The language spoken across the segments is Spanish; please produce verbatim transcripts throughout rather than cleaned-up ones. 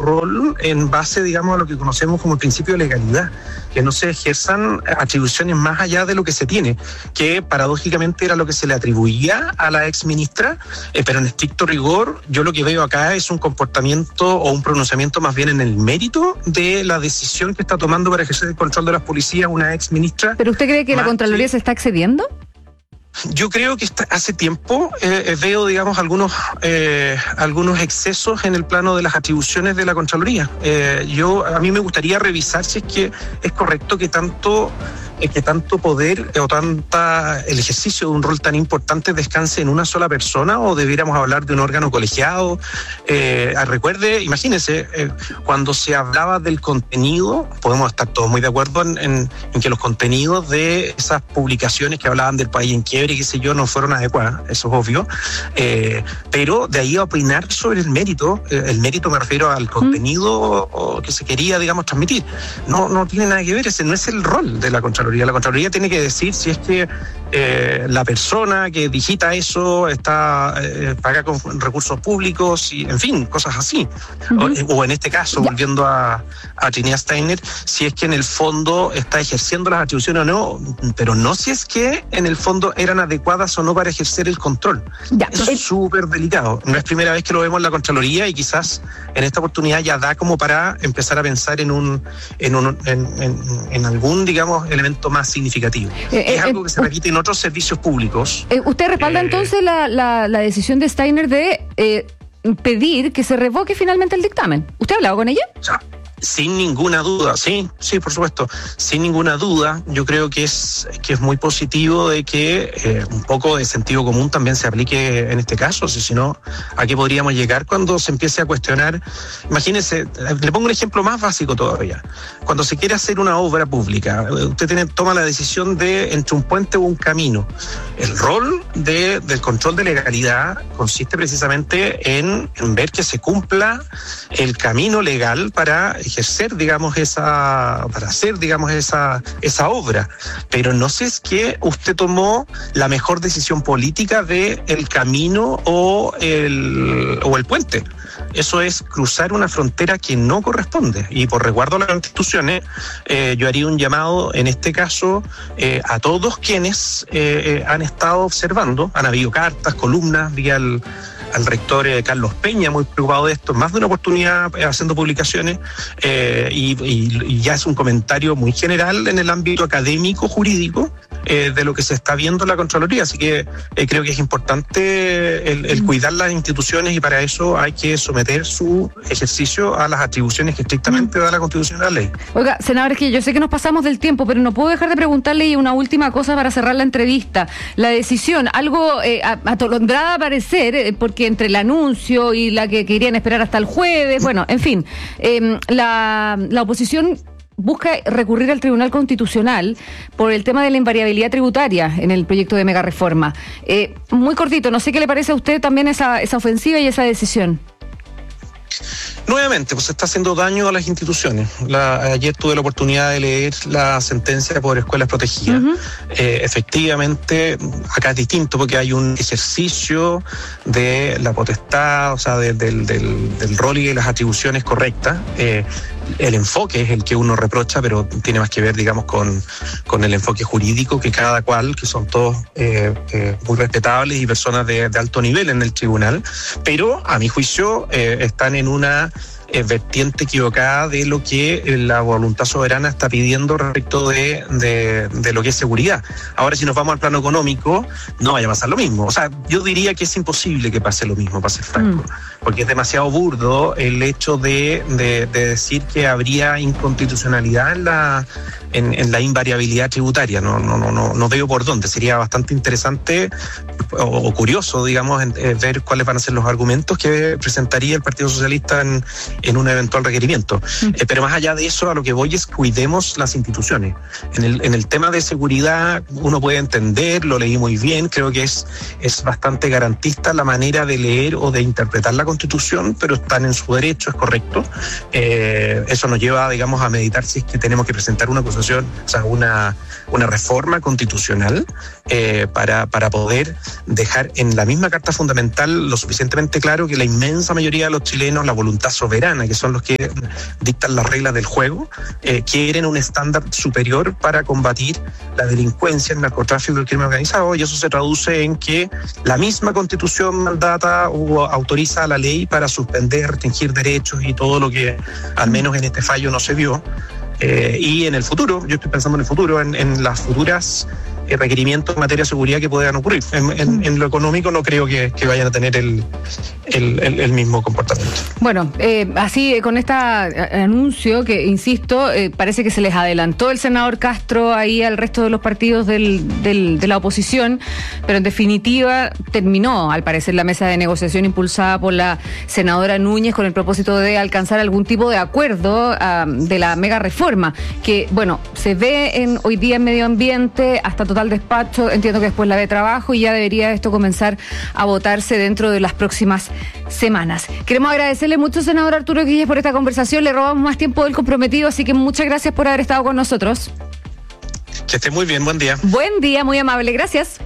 rol en base, digamos, a lo que conocemos como el principio de legalidad, que no se ejerzan atribuciones más allá de lo que se tiene, que paradójicamente era lo que se le atribuía a la exministra, eh, pero en estricto rigor yo lo que veo acá es un comportamiento o un pronunciamiento más bien en el mérito de la decisión que está tomando para ejercer el control de las policías una exministra. ¿Pero usted cree que la Contraloría que... se está excediendo? Yo creo que está, hace tiempo eh, veo, digamos, algunos eh, algunos excesos en el plano de las atribuciones de la Contraloría. Eh, yo a mí me gustaría revisar si es que es correcto que tanto eh, que tanto poder eh, o tanta el ejercicio de un rol tan importante descanse en una sola persona, o debiéramos hablar de un órgano colegiado. Eh, recuerde, imagínese, eh, cuando se hablaba del contenido, podemos estar todos muy de acuerdo en, en, en que los contenidos de esas publicaciones que hablaban del país en quiebra y qué sé yo, no fueron adecuadas, eso es obvio, eh, pero de ahí a opinar sobre el mérito, eh, el mérito me refiero al contenido mm. que se quería, digamos, transmitir, no, no tiene nada que ver, ese no es el rol de la Contraloría. La Contraloría tiene que decir si es que eh, la persona que digita eso está eh, paga con recursos públicos, y en fin, cosas así, mm-hmm. o, o en este caso, yeah. volviendo a, a Trinidad Steiner, si es que en el fondo está ejerciendo las atribuciones o no, pero no si es que en el fondo eran adecuadas o no para ejercer el control. Ya, Eso es súper delicado. No es primera vez que lo vemos en la Contraloría, y quizás en esta oportunidad ya da como para empezar a pensar en un en un en, en, en algún, digamos, elemento más significativo. Eh, es eh, algo que se repite en otros servicios públicos. Eh, ¿Usted respalda eh, entonces la, la, la decisión de Steiner de eh, pedir que se revoque finalmente el dictamen? ¿Usted ha hablado con ella? O sea, sin ninguna duda, sí, sí, por supuesto, sin ninguna duda, yo creo que es que es muy positivo de que eh, un poco de sentido común también se aplique en este caso, si, si no, ¿a qué podríamos llegar cuando se empiece a cuestionar? Imagínese, le pongo un ejemplo más básico todavía. Cuando se quiere hacer una obra pública, usted tiene, toma la decisión de entre un puente o un camino. El rol de, del control de legalidad consiste precisamente en, en ver que se cumpla el camino legal para ejercer, digamos, esa, para hacer, digamos, esa, esa obra. Pero no sé si es que usted tomó la mejor decisión política de el camino o el, o el puente. Eso es cruzar una frontera que no corresponde, y por resguardo a las instituciones eh, yo haría un llamado en este caso eh, a todos quienes eh, eh, han estado observando. Han habido cartas, columnas, vi al, al rector eh, Carlos Peña muy preocupado de esto, más de una oportunidad eh, haciendo publicaciones, eh, y, y, y ya es un comentario muy general en el ámbito académico jurídico eh, de lo que se está viendo en la Contraloría, así que eh, creo que es importante el, el cuidar las instituciones, y para eso hay que someter su ejercicio a las atribuciones que estrictamente da la Constitución y la ley. Oiga, senador, es que yo sé que nos pasamos del tiempo, pero no puedo dejar de preguntarle una última cosa para cerrar la entrevista. La decisión, algo eh, atolondrada a parecer, eh, porque entre el anuncio y la que querían esperar hasta el jueves, bueno, en fin, eh, la, la oposición busca recurrir al Tribunal Constitucional por el tema de la invariabilidad tributaria en el proyecto de mega reforma. Eh, muy cortito, no sé qué le parece a usted también esa, esa ofensiva y esa decisión. Nuevamente, pues se está haciendo daño a las instituciones. La, ayer tuve la oportunidad de leer la sentencia por escuelas protegidas. Uh-huh. Eh, efectivamente, acá es distinto porque hay un ejercicio de la potestad, o sea, de, del, del, del rol y de las atribuciones correctas. Eh, el enfoque es el que uno reprocha, pero tiene más que ver, digamos, con, con el enfoque jurídico que cada cual, que son todos eh, eh, muy respetables y personas de, de alto nivel en el tribunal, pero a mi juicio eh, están en una eh, vertiente equivocada de lo que la voluntad soberana está pidiendo respecto de, de, de lo que es seguridad. Ahora, si nos vamos al plano económico, no vaya a pasar lo mismo. O sea, yo diría que es imposible que pase lo mismo, para ser franco, mm. porque es demasiado burdo el hecho de, de, de decir que habría inconstitucionalidad en la, en, en la invariabilidad tributaria. No, no, no, no, no veo por dónde. Sería bastante interesante o, o curioso, digamos, en, eh, ver cuáles van a ser los argumentos que presentaría el Partido Socialista en, en un eventual requerimiento. Mm. Eh, pero más allá de eso, a lo que voy es cuidemos las instituciones. En el, en el tema de seguridad, uno puede entender, lo leí muy bien, creo que es, es bastante garantista la manera de leer o de interpretar la Constitución, pero están en su derecho, es correcto. Eh, eso nos lleva, digamos, a meditar si es que tenemos que presentar una acusación constitución, o sea, una, una reforma constitucional eh, para, para poder dejar en la misma Carta Fundamental lo suficientemente claro que la inmensa mayoría de los chilenos, la voluntad soberana, que son los que dictan las reglas del juego, eh, quieren un estándar superior para combatir la delincuencia, el narcotráfico y el crimen organizado, y eso se traduce en que la misma Constitución mandata o autoriza a la ley para suspender, restringir derechos y todo lo que al menos en este fallo no se vio. Eh, y en el futuro, yo estoy pensando en el futuro, en, en las futuras eh, requerimientos en materia de seguridad que puedan ocurrir. En, en, en lo económico no creo que, que vayan a tener el, el, el, el mismo comportamiento. Bueno, eh, así eh, con este anuncio que, insisto, eh, parece que se les adelantó el senador Castro ahí al resto de los partidos del, del, de la oposición, pero en definitiva terminó, al parecer, la mesa de negociación impulsada por la senadora Núñez con el propósito de alcanzar algún tipo de acuerdo uh, de la mega reforma, que, bueno, se ve en hoy día en medio ambiente hasta total despacho, entiendo que después la de trabajo y ya debería esto comenzar a votarse dentro de las próximas semanas. Queremos agradecerle mucho, senador Arturo Quilles, por esta conversación. Le robamos más tiempo del comprometido, así que muchas gracias por haber estado con nosotros. Que esté muy bien, buen día. Buen día, muy amable, gracias.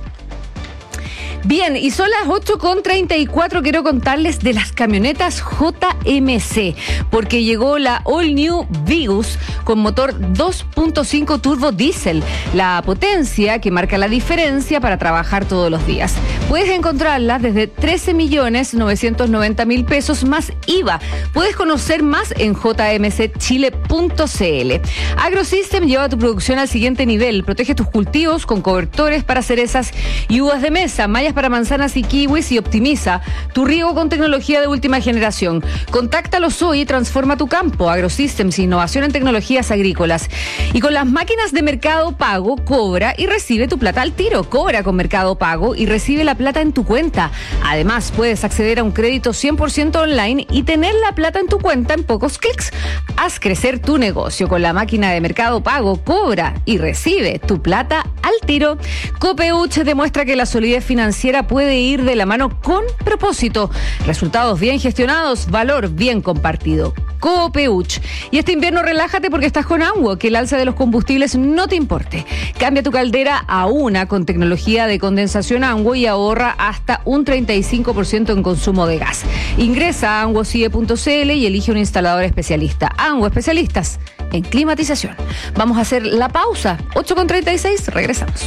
Bien, y son las ocho con treinta y cuatro. Quiero contarles de las camionetas J M C, porque llegó la All New Vigus con motor dos punto cinco turbo diésel, la potencia que marca la diferencia para trabajar todos los días. Puedes encontrarlas desde trece millones novecientos noventa mil pesos más I V A. Puedes conocer más en j m c chile punto c l. AgroSystem lleva tu producción al siguiente nivel. Protege tus cultivos con cobertores para cerezas y uvas de mesa, mallas para manzanas y kiwis, y optimiza tu riego con tecnología de última generación. Contáctalos hoy y transforma tu campo. AgroSystems, innovación en tecnologías agrícolas. Y con las máquinas de Mercado Pago, cobra y recibe tu plata al tiro. Cobra con Mercado Pago y recibe la plata en tu cuenta. Además, puedes acceder a un crédito cien por ciento online y tener la plata en tu cuenta en pocos clics. Haz crecer tu negocio con la máquina de Mercado Pago. Cobra y recibe tu plata al tiro. Copeuch demuestra que la solidez financiera puede ir de la mano con propósito. Resultados bien gestionados, valor bien compartido. Copeuch. Y este invierno relájate porque estás con Anguo, que el alza de los combustibles no te importe. Cambia tu caldera a una con tecnología de condensación Anguo y ahorra hasta un treinta y cinco por ciento en consumo de gas. Ingresa a anguo c i e punto c l y elige un instalador especialista. Anguo, especialistas en climatización. Vamos a hacer la pausa. ocho con treinta y seis, regresamos.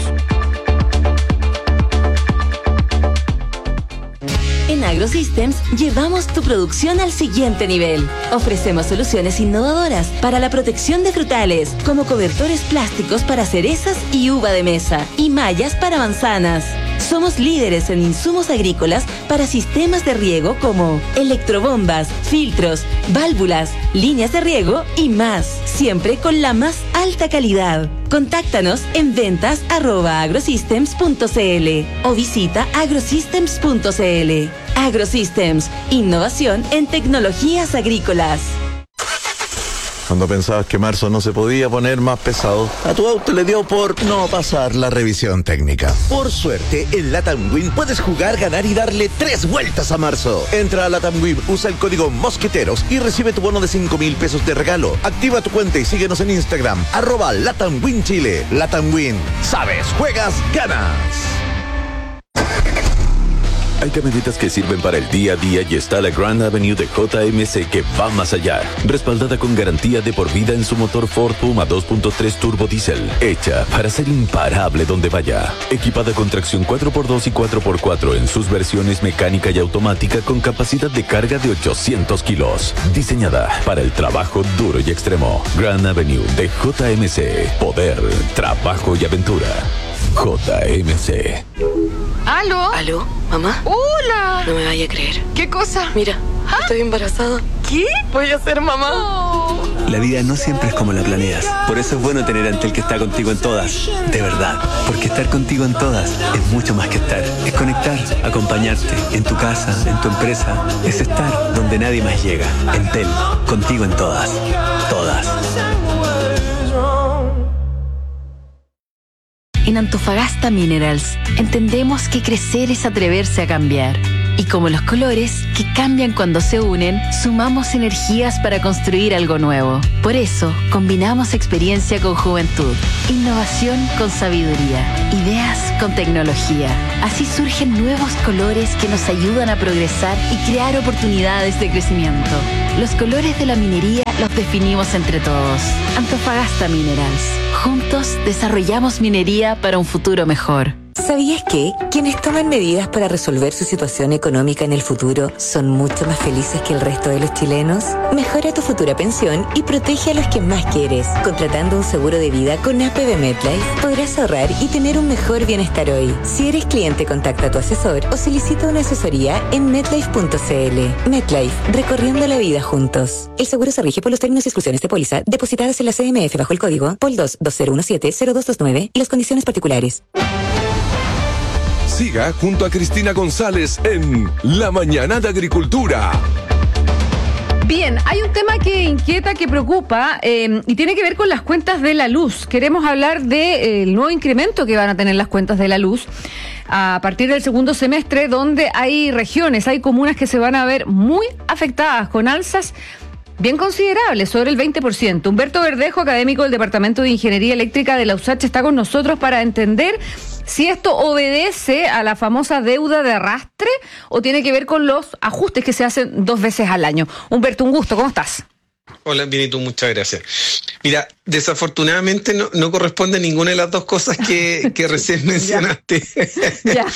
En AgroSystems llevamos tu producción al siguiente nivel. Ofrecemos soluciones innovadoras para la protección de frutales, como cobertores plásticos para cerezas y uva de mesa, y mallas para manzanas. Somos líderes en insumos agrícolas para sistemas de riego como electrobombas, filtros, válvulas, líneas de riego y más, siempre con la más alta calidad. Contáctanos en ventas arroba agrosystems punto c l o visita agrosystems punto c l. AgroSystems, innovación en tecnologías agrícolas. Cuando pensabas que marzo no se podía poner más pesado, a tu auto le dio por no pasar la revisión técnica. Por suerte, en Latam Win puedes jugar, ganar y darle tres vueltas a marzo. Entra a Latam Win, usa el código Mosqueteros y recibe tu bono de cinco mil pesos de regalo. Activa tu cuenta y síguenos en Instagram, arroba Latam Win Chile. Latam Win, sabes, juegas, ganas. Hay camionetas que sirven para el día a día y está la Grand Avenue de J M C que va más allá. Respaldada con garantía de por vida en su motor Ford Puma dos punto tres turbo diésel. Hecha para ser imparable donde vaya. Equipada con tracción cuatro por dos y cuatro por cuatro en sus versiones mecánica y automática con capacidad de carga de ochocientos kilos. Diseñada para el trabajo duro y extremo. Grand Avenue de J M C. Poder, trabajo y aventura. J M C. ¿Aló? ¿Aló? ¿Mamá? ¡Hola! No me vaya a creer. ¿Qué cosa? Mira, ¿Ah? estoy embarazada. ¿Qué? Voy a ser mamá. Oh. La vida no siempre es como la planeas. Por eso es bueno tener a Entel que está contigo en todas. De verdad. Porque estar contigo en todas es mucho más que estar. Es conectar, acompañarte, en tu casa, en tu empresa. Es estar donde nadie más llega. Entel, contigo en todas. Todas. En Antofagasta Minerals entendemos que crecer es atreverse a cambiar. Y como los colores, que cambian cuando se unen, sumamos energías para construir algo nuevo. Por eso, combinamos experiencia con juventud, innovación con sabiduría, ideas con tecnología. Así surgen nuevos colores que nos ayudan a progresar y crear oportunidades de crecimiento. Los colores de la minería los definimos entre todos. Antofagasta Minerals. Juntos desarrollamos minería para un futuro mejor. ¿Sabías que quienes toman medidas para resolver su situación económica en el futuro son mucho más felices que el resto de los chilenos? Mejora tu futura pensión y protege a los que más quieres. Contratando un seguro de vida con A P B MetLife podrás ahorrar y tener un mejor bienestar hoy. Si eres cliente, contacta a tu asesor o solicita una asesoría en metlife punto c l. MetLife, recorriendo la vida juntos. El seguro se rige por los términos y exclusiones de póliza depositadas en la C M F bajo el código P O L dos dos cero uno siete cero dos dos nueve y las condiciones particulares. Siga junto a Cristina González en La Mañana de Agricultura. Bien, hay un tema que inquieta, que preocupa eh, y tiene que ver con las cuentas de la luz. Queremos hablar del de, eh, nuevo incremento que van a tener las cuentas de la luz a partir del segundo semestre, donde hay regiones, hay comunas que se van a ver muy afectadas con alzas bien considerables, sobre el veinte por ciento. Humberto Verdejo, académico del Departamento de Ingeniería Eléctrica de la U S A C H, está con nosotros para entender si esto obedece a la famosa deuda de arrastre o tiene que ver con los ajustes que se hacen dos veces al año. Humberto, un gusto, ¿cómo estás? Hola, bien, y tú, muchas gracias. Mira, desafortunadamente no, no corresponde a ninguna de las dos cosas que, que recién mencionaste. Ya.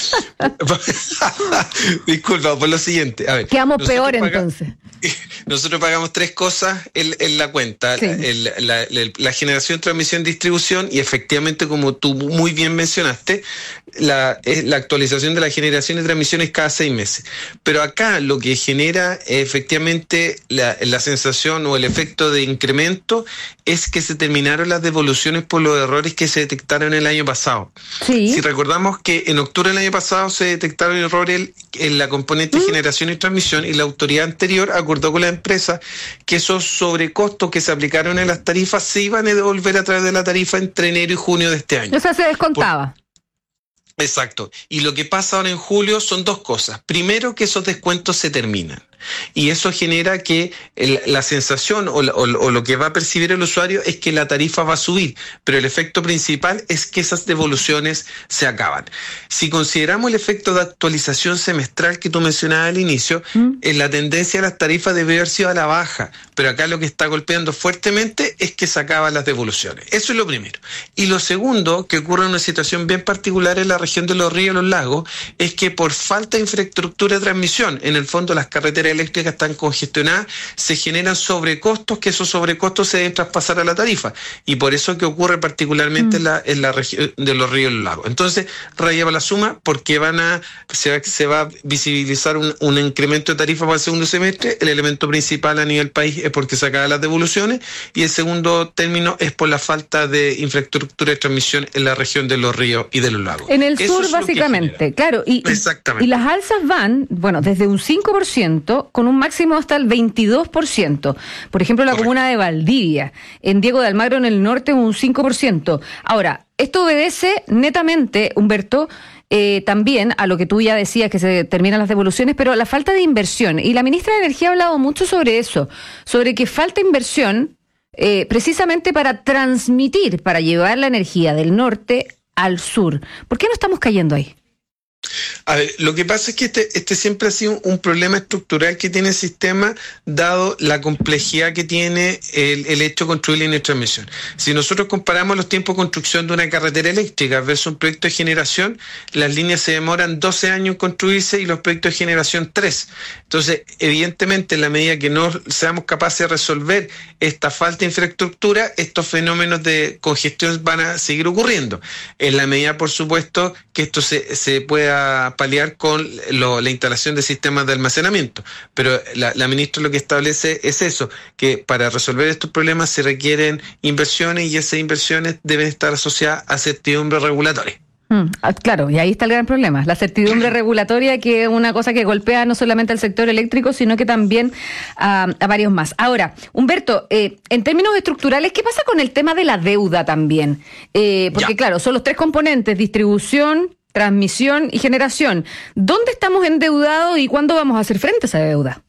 Disculpa, por lo siguiente. A ver, quedamos peor paga, entonces. Nosotros pagamos tres cosas en, en la cuenta. Sí. El, la, la, la generación, transmisión, distribución y efectivamente, como tú muy bien mencionaste, la, la actualización de la generación y transmisión es cada seis meses. Pero acá lo que genera efectivamente la, la sensación o el efecto de incremento es que se terminaron las devoluciones por los errores que se detectaron el año pasado. Sí. Si recordamos que en octubre del año pasado se detectaron errores en la componente mm. generación y transmisión y la autoridad anterior acordó con la empresa que esos sobrecostos que se aplicaron en las tarifas se iban a devolver a través de la tarifa entre enero y junio de este año. O sea, se descontaba. Por... Exacto. Y lo que pasa ahora en julio son dos cosas. Primero, que esos descuentos se terminan. Y eso genera que el, la sensación o, la, o, o lo que va a percibir el usuario es que la tarifa va a subir, pero el efecto principal es que esas devoluciones se acaban. Si consideramos el efecto de actualización semestral que tú mencionabas al inicio, ¿Mm? en la tendencia de las tarifas debe haber sido a la baja, pero acá lo que está golpeando fuertemente es que se acaban las devoluciones. Eso es lo primero. Y lo segundo, que ocurre en una situación bien particular en la región de los ríos y los lagos, es que por falta de infraestructura de transmisión, en el fondo las carreteras eléctricas están congestionadas, se generan sobrecostos, que esos sobrecostos se deben traspasar a la tarifa, y por eso que ocurre particularmente mm. en, la, en la región de los ríos y los lagos. Entonces, rayaba la suma, porque van a se va, se va a visibilizar un, un incremento de tarifa para el segundo semestre. El elemento principal a nivel país es porque se acaban las devoluciones, y el segundo término es por la falta de infraestructura de transmisión en la región de los ríos y de los lagos. En el Eso sur, básicamente, claro. Y, Exactamente. Y las alzas van, bueno, desde un cinco por ciento con un máximo hasta el veintidós por ciento. Por ejemplo, la Correcto. Comuna de Valdivia, en Diego de Almagro, en el norte, un cinco por ciento. Ahora, esto obedece netamente, Humberto, eh, también a lo que tú ya decías, que se terminan las devoluciones, pero la falta de inversión. Y la ministra de Energía ha hablado mucho sobre eso, sobre que falta inversión eh, precisamente para transmitir, para llevar la energía del norte al sur. ¿Por qué no estamos cayendo ahí? A ver, lo que pasa es que este, este siempre ha sido un problema estructural que tiene el sistema, dado la complejidad que tiene el, el hecho de construir líneas de transmisión. Si nosotros comparamos los tiempos de construcción de una carretera eléctrica versus un proyecto de generación, las líneas se demoran doce años en construirse y los proyectos de generación tres. Entonces, evidentemente, en la medida que no seamos capaces de resolver esta falta de infraestructura, estos fenómenos de congestión van a seguir ocurriendo. En la medida, por supuesto, que esto se, se pueda paliar con lo, la instalación de sistemas de almacenamiento. Pero la, la ministra lo que establece es eso, que para resolver estos problemas se requieren inversiones, y esas inversiones deben estar asociadas a certidumbre regulatoria. Mm, claro, y ahí está el gran problema, la certidumbre regulatoria, que es una cosa que golpea no solamente al sector eléctrico, sino que también a, a varios más. Ahora, Humberto, eh, en términos estructurales, ¿qué pasa con el tema de la deuda también? Eh, porque ya. claro, son los tres componentes: distribución, transmisión y generación. ¿Dónde estamos endeudados y cuándo vamos a hacer frente a esa deuda?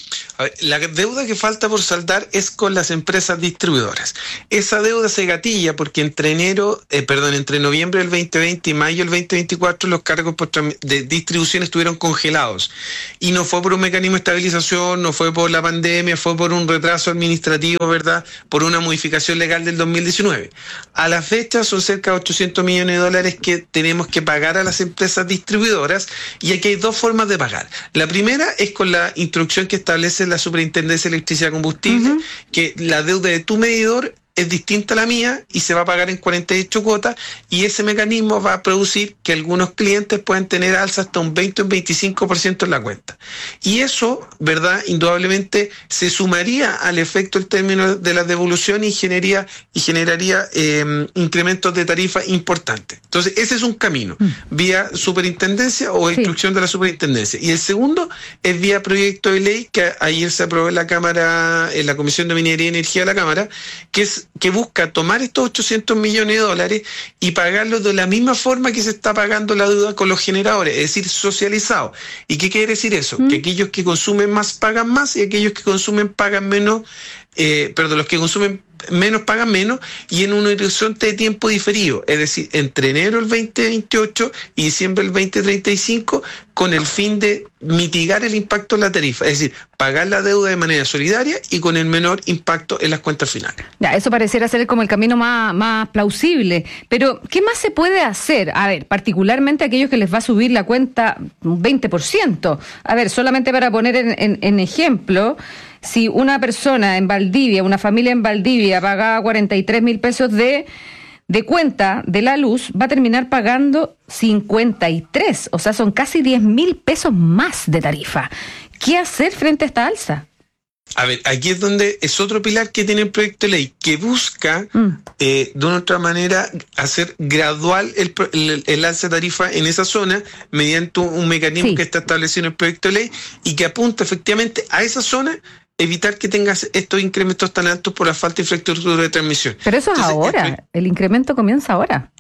A ver, la deuda que falta por saldar es con las empresas distribuidoras. Esa deuda se gatilla porque entre enero, eh, perdón, entre noviembre del veinte veinte y mayo del veinte veinticuatro los cargos por de distribución estuvieron congelados. Y no fue por un mecanismo de estabilización, no fue por la pandemia, fue por un retraso administrativo, ¿verdad? Por una modificación legal del dos mil diecinueve. A la fecha son cerca de ochocientos millones de dólares que tenemos que pagar a las empresas distribuidoras, y aquí hay dos formas de pagar. La primera es con la instrucción que establece la Superintendencia de Electricidad y Combustible, uh-huh. que la deuda de tu medidor es distinta a la mía y se va a pagar en cuarenta y ocho cuotas, y ese mecanismo va a producir que algunos clientes puedan tener alza hasta un veinte o un veinticinco por ciento en la cuenta. Y eso, ¿verdad?, indudablemente se sumaría al efecto del término de la devolución y generaría, y generaría eh, incrementos de tarifa importantes. Entonces, ese es un camino, mm. vía superintendencia o instrucción sí. de la superintendencia. Y el segundo es vía proyecto de ley que ayer se aprobó en la Cámara, en la Comisión de Minería y Energía de la Cámara, que es que busca tomar estos ochocientos millones de dólares y pagarlos de la misma forma que se está pagando la deuda con los generadores, es decir, socializado. ¿Y qué quiere decir eso? Mm. Que aquellos que consumen más pagan más y aquellos que consumen pagan menos, eh, perdón, los que consumen menos pagan menos, y en un horizonte de tiempo diferido, es decir, entre enero del veinte veintiocho y diciembre del veinte treinta y cinco, con el fin de mitigar el impacto en la tarifa, es decir, pagar la deuda de manera solidaria y con el menor impacto en las cuentas finales. Ya, eso pareciera ser como el camino más, más plausible, pero ¿qué más se puede hacer? A ver, particularmente aquellos que les va a subir la cuenta un veinte por ciento. A ver, solamente para poner en, en, en ejemplo, si una persona en Valdivia, una familia en Valdivia, paga cuarenta y tres mil pesos de, de cuenta de la luz, va a terminar pagando cincuenta y tres, o sea, son casi diez mil pesos más de tarifa. ¿Qué hacer frente a esta alza? A ver, aquí es donde es otro pilar que tiene el proyecto de ley, que busca mm. eh, de una otra manera hacer gradual el, el, el alza de tarifa en esa zona mediante un mecanismo sí. que está establecido en el proyecto de ley y que apunta efectivamente a esa zona, evitar que tengas estos incrementos tan altos por la falta de infraestructura de transmisión. Pero eso es Entonces, ahora, el, el incremento comienza ahora.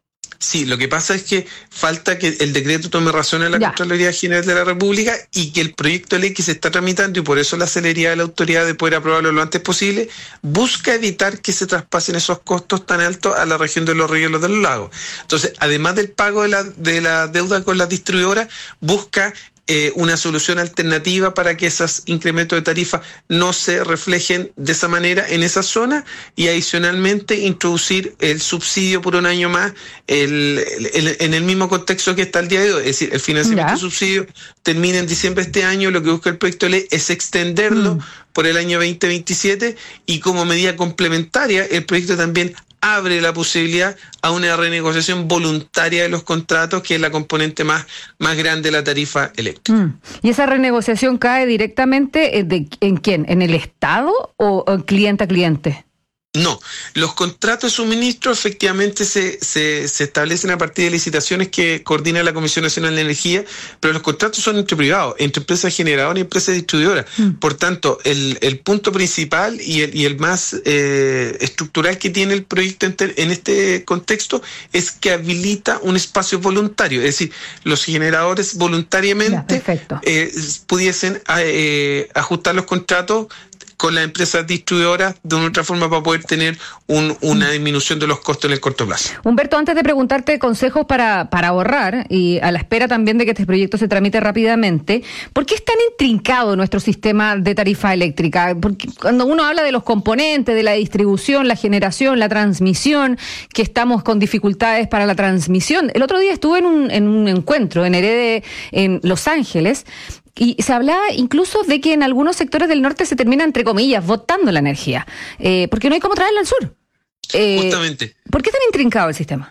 Sí, lo que pasa es que falta que el decreto tome razón en la ya. Contraloría General de la República y que el proyecto de ley que se está tramitando, y por eso la celeridad de la autoridad de poder aprobarlo lo antes posible, busca evitar que se traspasen esos costos tan altos a la región de los ríos y los de los lagos. Entonces, además del pago de la, de la deuda con las distribuidoras, busca Eh, una solución alternativa para que esos incrementos de tarifa no se reflejen de esa manera en esa zona, y adicionalmente introducir el subsidio por un año más el, el, el, en el mismo contexto que está el día de hoy. Es decir, el financiamiento del subsidio termina en diciembre de este año. Lo que busca el proyecto de ley es extenderlo mm. por el año veinte veintisiete, y como medida complementaria el proyecto también abre la posibilidad a una renegociación voluntaria de los contratos, que es la componente más, más grande de la tarifa eléctrica. Mm. ¿Y esa renegociación cae directamente de, en quién? ¿En el Estado o, o cliente a cliente? No, los contratos de suministro efectivamente se, se, se establecen a partir de licitaciones que coordina la Comisión Nacional de Energía, pero los contratos son entre privados, entre empresas generadoras y empresas distribuidoras. Mm. Por tanto, el, el punto principal y el, y el más eh, estructural que tiene el proyecto en, en este contexto es que habilita un espacio voluntario, es decir, los generadores voluntariamente ya, eh, pudiesen eh, ajustar los contratos con las empresas distribuidoras de una otra forma para poder tener un, una disminución de los costos en el corto plazo. Humberto, antes de preguntarte consejos para, para ahorrar y a la espera también de que este proyecto se tramite rápidamente, ¿por qué es tan intrincado nuestro sistema de tarifa eléctrica? Porque cuando uno habla de los componentes, de la distribución, la generación, la transmisión, que estamos con dificultades para la transmisión. El otro día estuve en un, en un encuentro en Herede, en Los Ángeles, y se hablaba incluso de que en algunos sectores del norte se termina, entre comillas, botando la energía, eh, porque no hay cómo traerla al sur. Eh, Justamente. ¿Por qué es tan intrincado el sistema?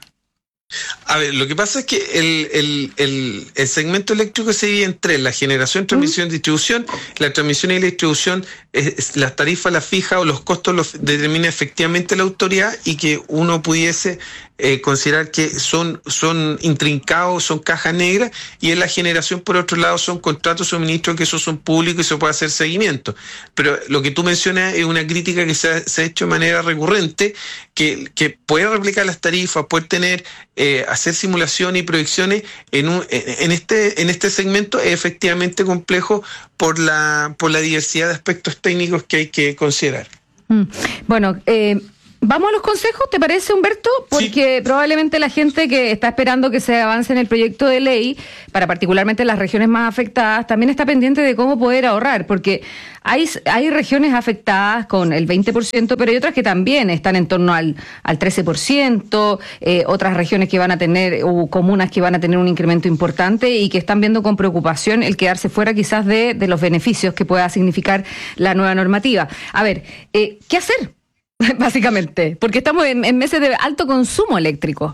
A ver, lo que pasa es que el, el, el, el segmento eléctrico se divide en tres: la generación, transmisión y distribución. La transmisión y la distribución es, las tarifas las fija o los costos los determina efectivamente la autoridad y que uno pudiese eh, considerar que son, son intrincados, son cajas negras, y en la generación, por otro lado, son contratos de suministro que esos son públicos y se puede hacer seguimiento. Pero lo que tú mencionas es una crítica que se ha, se ha hecho de manera recurrente, que, que poder replicar las tarifas, poder tener, eh, hacer simulaciones y proyecciones en, un, en, este, en este segmento es efectivamente complejo por la, por la diversidad de aspectos técnicos que hay que considerar. Mm. Bueno, eh... vamos a los consejos, ¿te parece, Humberto? Porque sí, probablemente la gente que está esperando que se avance en el proyecto de ley, para particularmente las regiones más afectadas, también está pendiente de cómo poder ahorrar, porque hay, hay regiones afectadas con el veinte por ciento, pero hay otras que también están en torno al, al trece por ciento, eh, otras regiones que van a tener, o comunas que van a tener un incremento importante y que están viendo con preocupación el quedarse fuera quizás de, de los beneficios que pueda significar la nueva normativa. A ver, eh, ¿qué hacer? Básicamente, porque estamos en, en meses de alto consumo eléctrico.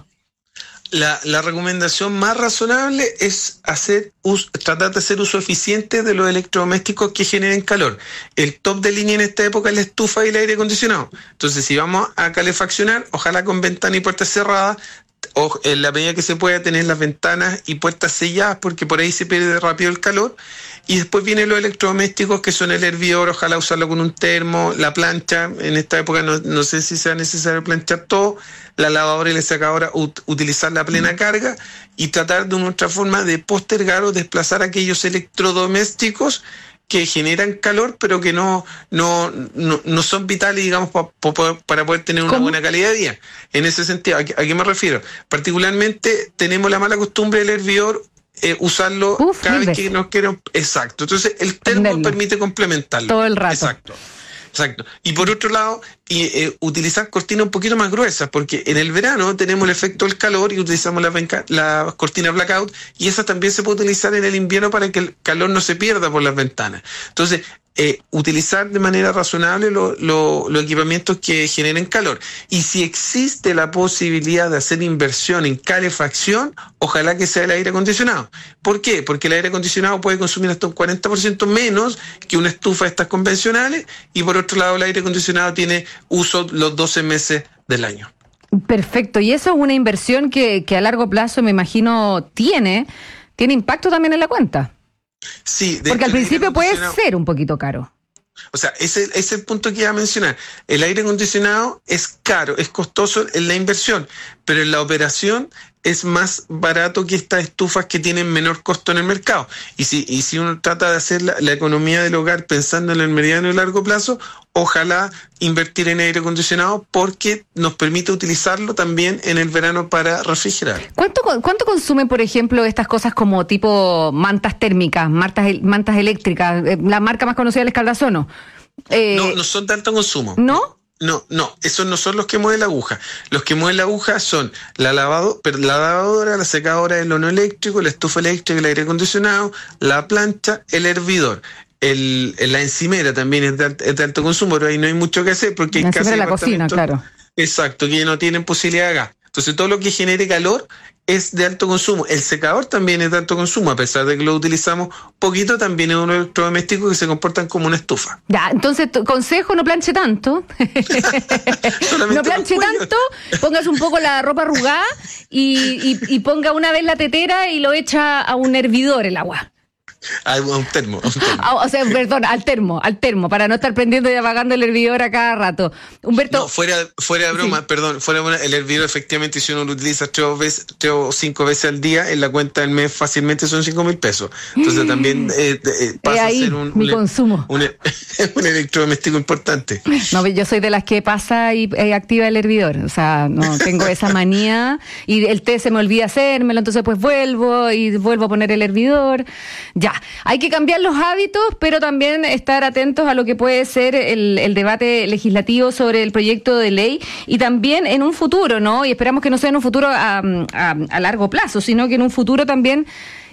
La, la recomendación más razonable es hacer uso, tratar de hacer uso eficiente de los electrodomésticos que generen calor. El top de línea en esta época es la estufa y el aire acondicionado. Entonces, si vamos a calefaccionar, ojalá con ventana y puertas cerradas, o en la medida que se pueda tener las ventanas y puertas selladas, porque por ahí se pierde rápido el calor. Y después vienen los electrodomésticos, que son el hervidor, ojalá usarlo con un termo, la plancha, en esta época no, no sé si sea necesario planchar todo, la lavadora y la secadora, ut, utilizarla a plena carga, y tratar de una otra forma de postergar o desplazar aquellos electrodomésticos que generan calor, pero que no, no, no, no son vitales, digamos, pa, pa, para poder tener una ¿Cómo? buena calidad de vida. En ese sentido, ¿a qué, a qué me refiero? Particularmente tenemos la mala costumbre del hervidor, Eh, usarlo Uf, cada vez que nos queremos. Exacto. Entonces el termo Entenderlo. permite complementarlo. Todo el rato. Exacto. Exacto. Y por otro lado, y, eh, utilizar cortinas un poquito más gruesas, porque en el verano tenemos el efecto del calor y utilizamos las la cortinas blackout, y esa también se puede utilizar en el invierno para que el calor no se pierda por las ventanas. Entonces, eh, utilizar de manera razonable los lo, lo equipamientos que generen calor. Y si existe la posibilidad de hacer inversión en calefacción, ojalá que sea el aire acondicionado. ¿Por qué? Porque el aire acondicionado puede consumir hasta un cuarenta por ciento menos que una estufa de estas convencionales, y por otro lado el aire acondicionado tiene uso los doce meses del año. Perfecto, y eso es una inversión que, que a largo plazo, me imagino, tiene, tiene impacto también en la cuenta. Sí, de porque al principio puede ser un poquito caro. O sea, ese, ese es el punto que iba a mencionar. El aire acondicionado es caro, es costoso en la inversión, pero en la operación es más barato que estas estufas que tienen menor costo en el mercado. Y si, y si uno trata de hacer la, la economía del hogar pensando en el mediano y largo plazo, ojalá invertir en aire acondicionado, porque nos permite utilizarlo también en el verano para refrigerar. ¿Cuánto, cuánto consumen, por ejemplo, estas cosas como tipo mantas térmicas, mantas, mantas eléctricas? La marca más conocida es el Escaldazono. Eh, no, no son tanto consumo. ¿No? No, no, esos no son los que mueven la aguja. Los que mueven la aguja son la lavado, pero la lavadora, la secadora, el horno eléctrico, la estufa eléctrica, el aire acondicionado, la plancha, el hervidor. El, la encimera también es de, es de alto consumo, pero ahí no hay mucho que hacer, porque la hay casas de la cocina, claro. Exacto, que no tienen posibilidad de gas. Entonces todo lo que genere calor es de alto consumo. El secador también es de alto consumo, a pesar de que lo utilizamos poquito, también es un electrodoméstico que se comportan como una estufa. Ya, entonces, tu consejo, no planche tanto. No planche tanto, pongas un poco la ropa arrugada y, y, y ponga una vez la tetera y lo echa a un hervidor el agua. A un termo, a un termo. Ah, o sea, perdón, al termo, al termo, para no estar prendiendo y apagando el hervidor a cada rato. Humberto. No, fuera, fuera de broma, sí. perdón, fuera de broma, el hervidor efectivamente, si uno lo utiliza tres veces, tres o cinco veces al día, en la cuenta del mes fácilmente son cinco mil pesos. Entonces también eh, eh, pasa ahí, a ser un, mi un, consumo. Un, un, un electrodoméstico importante. No, yo soy de las que pasa y eh, activa el hervidor. O sea, no tengo esa manía. Y el té se me olvida hacérmelo, entonces pues vuelvo y vuelvo a poner el hervidor. Ya, hay que cambiar los hábitos, pero también estar atentos a lo que puede ser el, el debate legislativo sobre el proyecto de ley, y también en un futuro, ¿no? Y esperamos que no sea en un futuro a, a, a largo plazo, sino que en un futuro también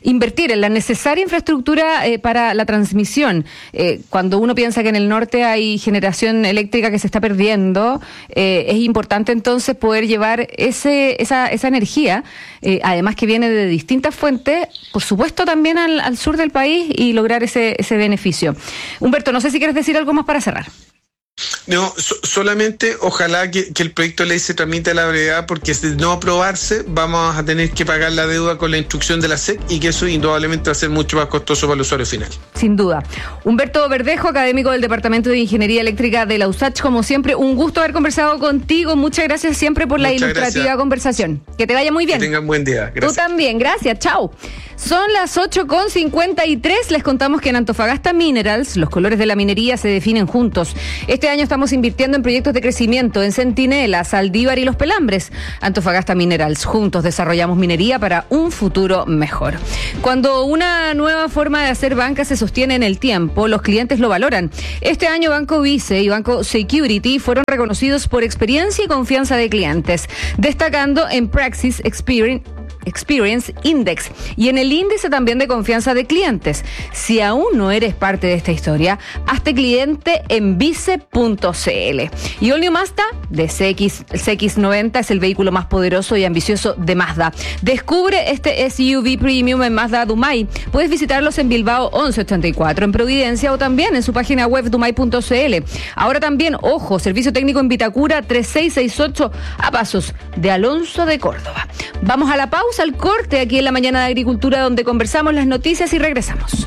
invertir en la necesaria infraestructura eh, para la transmisión. Eh, cuando uno piensa que en el norte hay generación eléctrica que se está perdiendo, eh, es importante entonces poder llevar ese esa, esa energía, eh, además que viene de distintas fuentes, por supuesto también al, al sur del país y lograr ese, ese beneficio. Humberto, no sé si quieres decir algo más para cerrar. No, so, solamente ojalá que, que el proyecto de ley se tramite a la brevedad, porque de no aprobarse vamos a tener que pagar la deuda con la instrucción de la S E C y que eso indudablemente va a ser mucho más costoso para el usuario final. Sin duda. Humberto Verdejo, académico del Departamento de Ingeniería Eléctrica de la U S A C H, como siempre, un gusto haber conversado contigo. Muchas gracias siempre por la Muchas ilustrativa gracias. conversación. Que te vaya muy bien. Que tengan buen día. Gracias. Tú también, gracias. Chao. Son las ocho con cincuenta y tres. Les contamos que en Antofagasta Minerals los colores de la minería se definen juntos. Este año estamos invirtiendo en proyectos de crecimiento en Centinela, Saldívar y Los Pelambres. Antofagasta Minerals, juntos desarrollamos minería para un futuro mejor. Cuando una nueva forma de hacer banca se sostiene en el tiempo, los clientes lo valoran. Este año Banco Vice y Banco Security fueron reconocidos por experiencia y confianza de clientes, destacando en Praxis Experience Experience Index y en el índice también de confianza de clientes. Si aún no eres parte de esta historia, hazte cliente en vice punto c l. Y All New Mazda de C X, el C X noventa es el vehículo más poderoso y ambicioso de Mazda. Descubre este S U V Premium en Mazda Dumay. Puedes visitarlos en Bilbao once ochenta y cuatro, en Providencia o también en su página web dumay punto c l. Ahora también, ojo, servicio técnico en Vitacura tres seis seis ocho a pasos de Alonso de Córdoba. Vamos a la pausa, al corte aquí en la Mañana de Agricultura, donde conversamos las noticias y regresamos.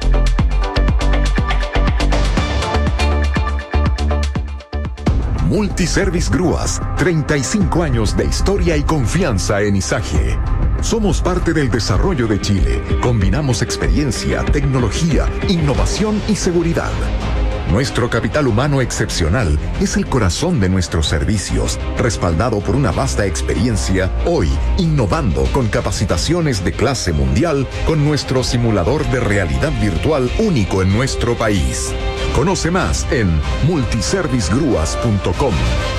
Multiservice Grúas, treinta y cinco años de historia y confianza en Izaje. Somos parte del desarrollo de Chile. Combinamos experiencia, tecnología, innovación y seguridad. Nuestro capital humano excepcional es el corazón de nuestros servicios, respaldado por una vasta experiencia, hoy innovando con capacitaciones de clase mundial con nuestro simulador de realidad virtual único en nuestro país. Conoce más en multiservice grúas punto com.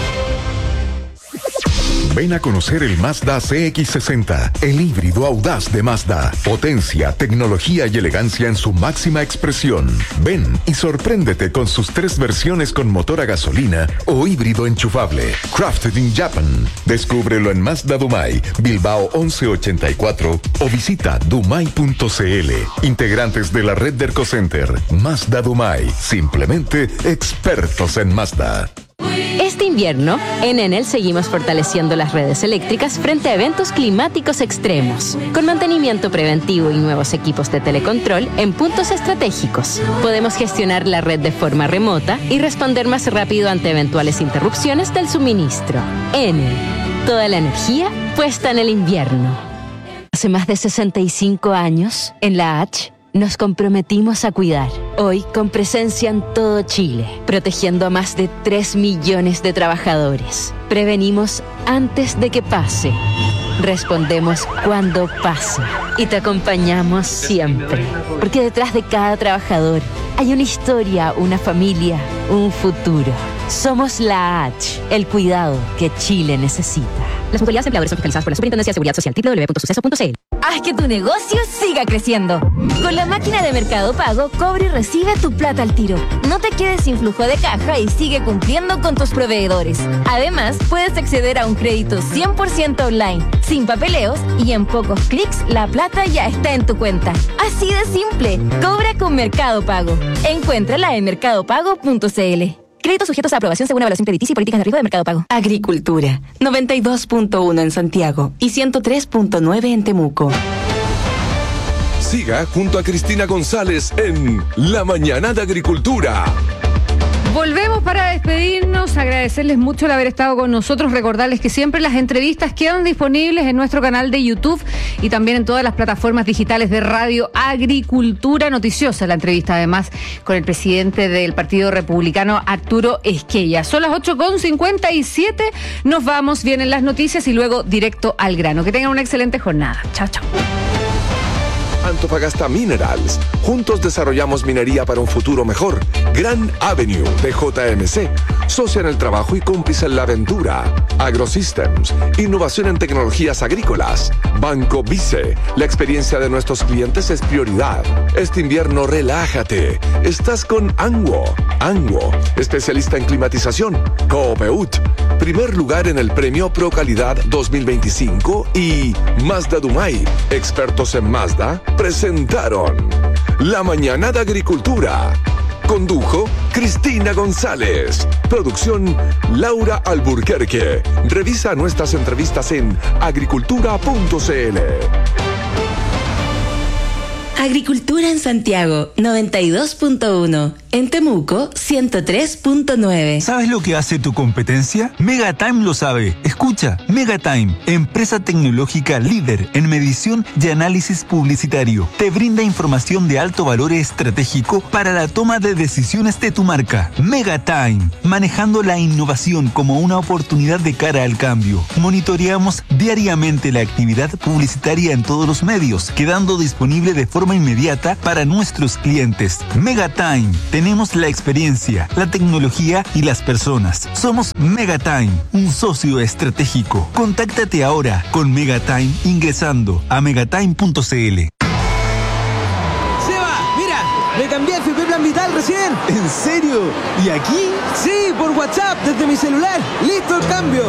Ven a conocer el Mazda C X sesenta, el híbrido audaz de Mazda. Potencia, tecnología y elegancia en su máxima expresión. Ven y sorpréndete con sus tres versiones con motor a gasolina o híbrido enchufable. Crafted in Japan. Descúbrelo en Mazda Dumay, Bilbao once ochenta y cuatro o visita dumay punto c l. Integrantes de la red de Ercocenter. Mazda Dumay. Simplemente expertos en Mazda. Este invierno, en Enel seguimos fortaleciendo las redes eléctricas frente a eventos climáticos extremos. Con mantenimiento preventivo y nuevos equipos de telecontrol en puntos estratégicos, podemos gestionar la red de forma remota y responder más rápido ante eventuales interrupciones del suministro. Enel, toda la energía puesta en el invierno. Hace más de sesenta y cinco años, en la H, nos comprometimos a cuidar, hoy con presencia en todo Chile, protegiendo a más de tres millones de trabajadores. Prevenimos antes de que pase, respondemos cuando pase y te acompañamos siempre, porque detrás de cada trabajador hay una historia, una familia, un futuro. Somos la H, el cuidado que Chile necesita. Las mutualidades empleadores son fiscalizadas por la Superintendencia de Seguridad Social. doble u doble u doble u punto suceso punto c l. Haz que tu negocio siga creciendo. Con la máquina de Mercado Pago, cobra y recibe tu plata al tiro. No te quedes sin flujo de caja y sigue cumpliendo con tus proveedores. Además, puedes acceder a un crédito cien por ciento online, sin papeleos y en pocos clics la plata ya está en tu cuenta. Así de simple. Cobra con Mercado Pago. Encuéntrala en mercado pago punto c l. Créditos sujetos a aprobación según evaluación crediticia y políticas de riesgo de Mercado Pago. Agricultura, noventa y dos punto uno en Santiago y ciento tres punto nueve en Temuco. Siga junto a Cristina González en La Mañana de Agricultura. Volvemos para despedirnos, agradecerles mucho el haber estado con nosotros, recordarles que siempre las entrevistas quedan disponibles en nuestro canal de YouTube y también en todas las plataformas digitales de Radio Agricultura Noticiosa. La entrevista además con el presidente del Partido Republicano, Arturo Esquella. Son las ocho con cincuenta y siete, nos vamos, vienen las noticias y luego directo al grano. Que tengan una excelente jornada. Chao, chao. Antofagasta Minerals. Juntos desarrollamos minería para un futuro mejor. Grand Avenue de J M C. Socia en el trabajo y cómplice en la aventura. AgroSystems. Innovación en tecnologías agrícolas. Banco Vice. La experiencia de nuestros clientes es prioridad. Este invierno relájate. Estás con Anguo. Anguo. Especialista en climatización. Coopeut. Primer lugar en el premio Pro Calidad dos mil veinticinco y Mazda Dumay, expertos en Mazda, presentaron La Mañana de Agricultura. Condujo Cristina González. Producción Laura Alburquerque. Revisa nuestras entrevistas en agricultura punto c l. Agricultura en Santiago, noventa y dos punto uno. En Temuco, ciento tres punto nueve. ¿Sabes lo que hace tu competencia? Megatime lo sabe. Escucha, Megatime, empresa tecnológica líder en medición y análisis publicitario. Te brinda información de alto valor estratégico para la toma de decisiones de tu marca. Megatime, manejando la innovación como una oportunidad de cara al cambio. Monitoreamos diariamente la actividad publicitaria en todos los medios, quedando disponible de forma inmediata para nuestros clientes. Megatime, tenemos la experiencia, la tecnología y las personas. Somos Megatime, un socio estratégico. Contáctate ahora con Megatime ingresando a megatime punto c l. Seba, mira, me cambié a F P Plan Vital recién. ¿En serio? ¿Y aquí? Sí, por WhatsApp, desde mi celular. ¡Listo el cambio!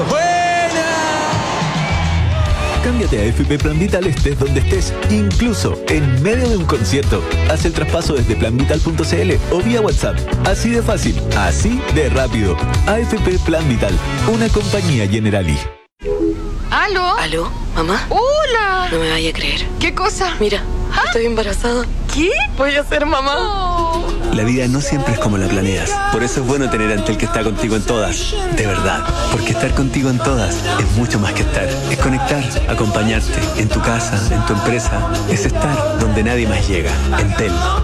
Cámbiate a F P Plan Vital estés donde estés, incluso en medio de un concierto. Haz el traspaso desde plan vital punto c l o vía WhatsApp. Así de fácil, así de rápido. A F P Plan Vital, una compañía Generali. ¿Aló? ¿Aló? ¿Mamá? ¡Hola! No me vaya a creer. ¿Qué cosa? Mira, ¿Ah? estoy embarazada. ¿Qué? Voy a ser mamá. Oh. La vida no siempre es como la planeas. Por eso es bueno tener a Entel que está contigo en todas. De verdad. Porque estar contigo en todas es mucho más que estar. Es conectar, acompañarte. En tu casa, en tu empresa. Es estar donde nadie más llega. Entel.